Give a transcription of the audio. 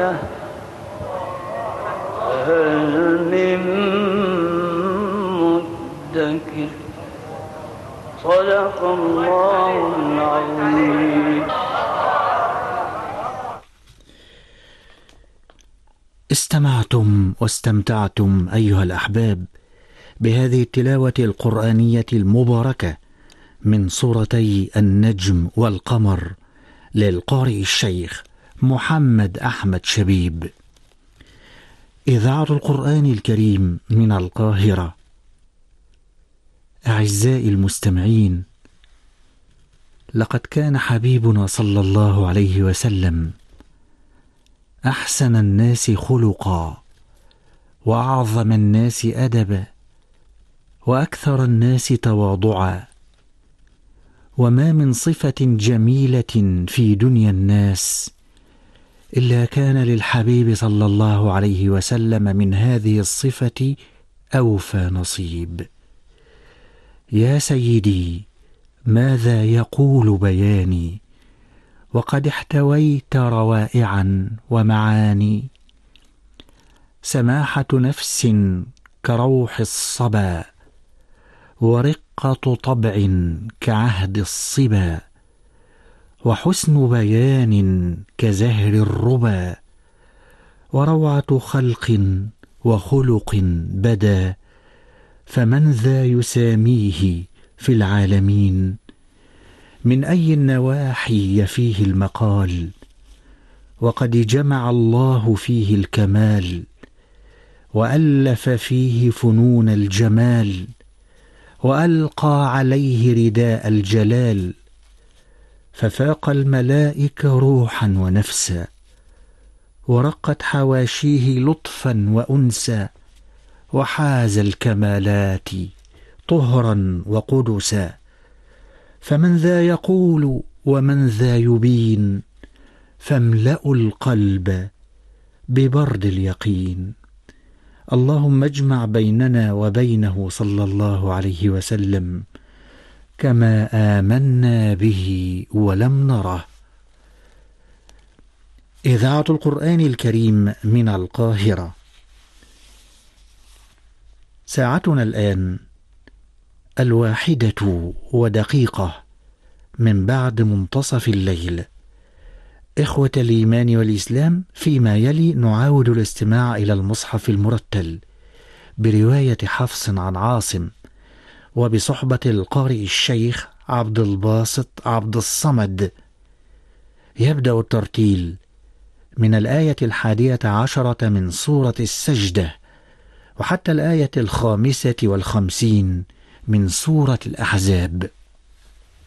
له هل من مدكر. صدق الله العظيم. استمعتم واستمتعتم أيها الأحباب بهذه التلاوة القرآنية المباركة من سورتي النجم والقمر للقارئ الشيخ محمد أحمد شبيب. إذاعة القرآن الكريم من القاهرة. أعزائي المستمعين، لقد كان حبيبنا صلى الله عليه وسلم أحسن الناس خلقا وأعظم الناس أدبا وأكثر الناس تواضعا، وما من صفة جميلة في دنيا الناس إلا كان للحبيب صلى الله عليه وسلم من هذه الصفة أوفى نصيب. يا سيدي، ماذا يقول بياني وقد احتويت روائعا ومعاني. سماحة نفس كروح الصبا، ورقة طبع كعهد الصبا، وحسن بيان كزهر الربا، وروعة خلق وخلق بدا، فمن ذا يساميه في العالمين. من أي النواحي يفيه المقال، وقد جمع الله فيه الكمال، وألف فيه فنون الجمال، وألقى عليه رداء الجلال، ففاق الملائكة روحا ونفسا، ورقت حواشيه لطفا وأنسا، وحاز الكمالات طهرا وقدسا. فمن ذا يقول ومن ذا يبين، فاملأوا القلب ببرد اليقين. اللهم اجمع بيننا وبينه صلى الله عليه وسلم كما آمنا به ولم نره. إذاعة القرآن الكريم من القاهرة. ساعتنا الآن 1:01 من بعد منتصف الليل. إخوة الإيمان والإسلام، فيما يلي نعاود الاستماع إلى المصحف المرتل برواية حفص عن عاصم، وبصحبة القارئ الشيخ عبد الباسط عبد الصمد. يبدأ الترتيل من الآية 11 من سورة السجدة وحتى الآية 55 من سورة الأحزاب.